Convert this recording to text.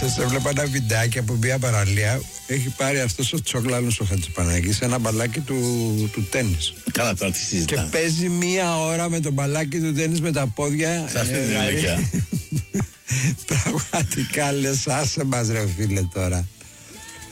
Χθες έβλεπα ένα βιντεάκι από μια παραλία. Έχει πάρει αυτός ο Τσόγλανος ο Χατζηπανάκης ένα μπαλάκι του τέννις. Καλά, τώρα τι συζητάμε. Και παίζει 1 ώρα με το μπαλάκι του τέννις με τα πόδια. Σε αυτή την ηλικία. Πραγματικά λες, άσε μας ρε φίλε τώρα.